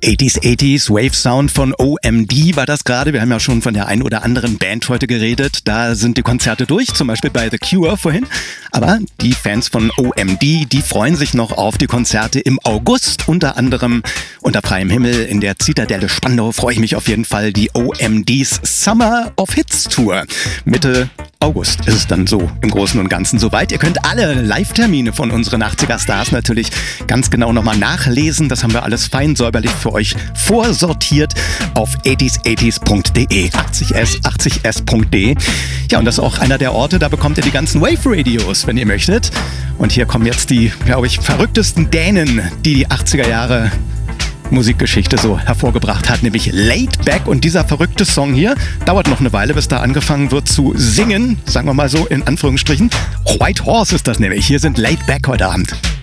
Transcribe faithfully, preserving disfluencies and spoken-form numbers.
achtziger achtziger Wave Sound von O M D war das gerade. Wir haben ja schon von der einen oder anderen Band heute geredet. Da sind die Konzerte durch, zum Beispiel bei The Cure vorhin. Aber die Fans von O M D, die freuen sich noch auf die Konzerte im August. Unter anderem unter freiem Himmel in der Zitadelle Spandau freue ich mich auf jeden Fall. Die O M Ds Summer of Hits Tour. Mitte August ist es dann so im Großen und Ganzen soweit. Ihr könnt alle Live-Termine von unseren achtziger Stars natürlich ganz genau nochmal nachlesen. Das haben wir alles fein säuberlich für euch vorsortiert auf achtziger achtziger punkt de, achtzig s, achtzig s punkt de. Ja, und das ist auch einer der Orte, da bekommt ihr die ganzen Wave-Radios, wenn ihr möchtet. Und hier kommen jetzt die, glaube ich, verrücktesten Dänen, die die achtziger Jahre Musikgeschichte so hervorgebracht hat, nämlich Laid Back. Und dieser verrückte Song hier dauert noch eine Weile, bis da angefangen wird zu singen, sagen wir mal so in Anführungsstrichen. White Horse ist das nämlich. Hier sind Laid Back heute Abend.